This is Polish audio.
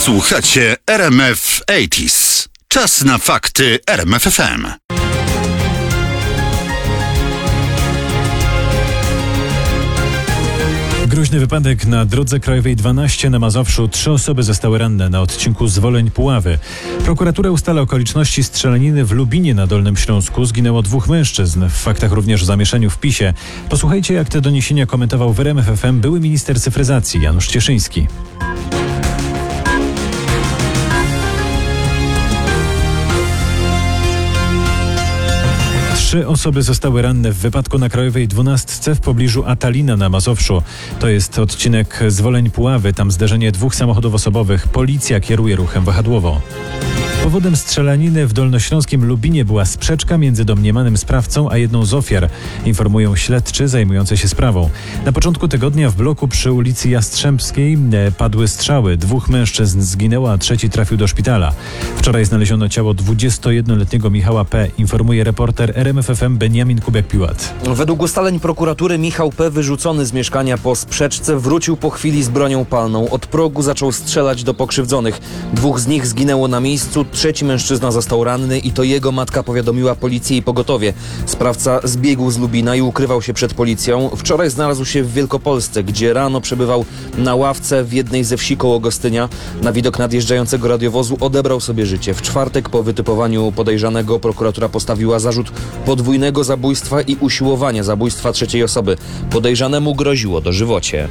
Słuchacie RMF 80s. Czas na fakty RMF FM. Groźny wypadek na drodze krajowej 12 na Mazowszu. 3 osoby zostały ranne na odcinku Zwoleń-Puławy. Prokuratura ustala okoliczności strzelaniny w Lubinie na Dolnym Śląsku. Zginęło 2 mężczyzn. W faktach również o zamieszaniu w PiS-ie. Posłuchajcie, jak te doniesienia komentował w RMF FM były minister cyfryzacji Janusz Cieszyński. 3 osoby zostały ranne w wypadku na krajowej 12 w pobliżu Atalina na Mazowszu. To jest odcinek Zwoleń-Puławy. Tam zderzenie 2 samochodów osobowych. Policja kieruje ruchem wahadłowo. Powodem strzelaniny w dolnośląskim Lubinie była sprzeczka między domniemanym sprawcą a jedną z ofiar, informują śledczy zajmujący się sprawą. Na początku tygodnia w bloku przy ulicy Jastrzębskiej padły strzały. 2 mężczyzn zginęło, a 3 trafił do szpitala. Wczoraj znaleziono ciało 21-letniego Michała P., informuje reporter RMF FM Beniamin Kubiak-Piłat. Według ustaleń prokuratury Michał P., wyrzucony z mieszkania po sprzeczce, wrócił po chwili z bronią palną. Od progu zaczął strzelać do pokrzywdzonych. 2 z nich zginęło na miejscu, 3 mężczyzna został ranny i to jego matka powiadomiła policję i pogotowie. Sprawca zbiegł z Lubina i ukrywał się przed policją. Wczoraj znalazł się w Wielkopolsce, gdzie rano przebywał na ławce w jednej ze wsi koło Gostynia. Na widok nadjeżdżającego radiowozu odebrał sobie życie. W czwartek po wytypowaniu podejrzanego prokuratura postawiła zarzut podwójnego zabójstwa i usiłowania zabójstwa 3. osoby. Podejrzanemu groziło dożywocie.